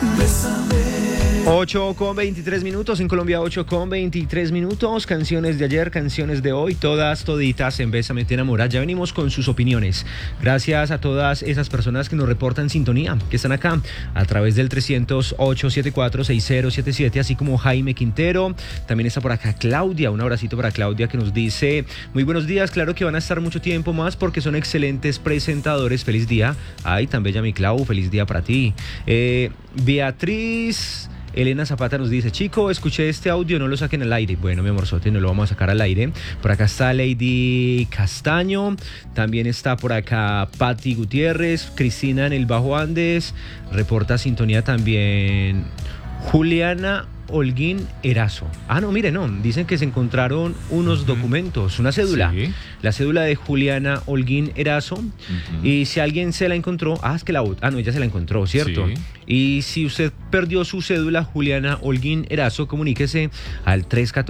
8:23 en Colombia, 8:23, canciones de ayer, canciones de hoy, todas toditas en Bésame te enamora. Ya venimos con sus opiniones. Gracias a todas esas personas que nos reportan sintonía, que están acá a través del 300-874-6077, así como Jaime Quintero. También está por acá Claudia, un abracito para Claudia, que nos dice: muy buenos días, claro que van a estar mucho tiempo más porque son excelentes presentadores, feliz día. Ay, tan bella mi Clau, feliz día para ti. Beatriz Elena Zapata nos dice: chico, escuché este audio, no lo saquen al aire. Bueno, mi amorzote, no lo vamos a sacar al aire. Por acá está Lady Castaño, también está por acá Patti Gutiérrez, Cristina en el Bajo Andes, reporta sintonía también Juliana Holguín Erazo. No, mire, no, dicen que se encontraron unos documentos, una cédula. Sí. La cédula de Juliana Holguín Erazo. Y si alguien se la encontró, es que ella se la encontró, ¿cierto? Sí. Y si usted perdió su cédula, Juliana Holguín Erazo, comuníquese al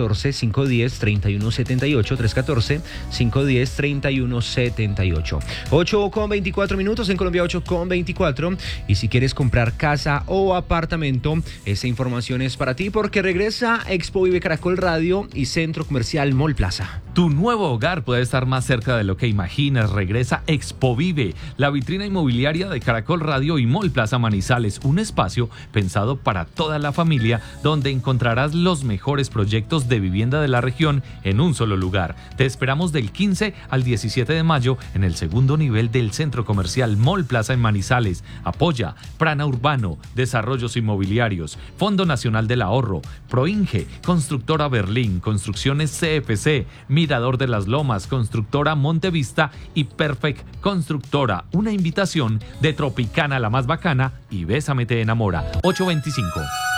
314-510-3178, 314-510-3178. 8:24 en Colombia, 8:24. Y si quieres comprar casa o apartamento, esta información es para ti, porque regresa Expo Vive Caracol Radio y Centro Comercial Mall Plaza. Tu nuevo hogar puede estar más cerca de lo que imaginas. Regresa Expo Vive, la vitrina inmobiliaria de Caracol Radio y Mall Plaza Manizales, un espacio pensado para toda la familia, donde encontrarás los mejores proyectos de vivienda de la región en un solo lugar. Te esperamos del 15 al 17 de mayo en el segundo nivel del Centro Comercial Mall Plaza en Manizales. Apoya Prana Urbano, Desarrollos Inmobiliarios, Fondo Nacional del Ahorro, Proinge, Constructora Berlín, Construcciones CFC, Mirador de las Lomas, Constructora Montevista y Perfect Constructora. Una invitación de Tropicana la más bacana y Bésame te enamora. 8:25.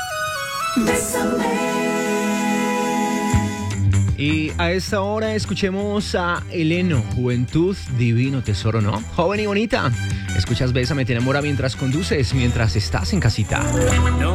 Y a esta hora escuchemos a Eleno, Juventud, Divino Tesoro, ¿no? Joven y bonita. Escuchas Bésame te enamora mientras conduces, mientras estás en casita. No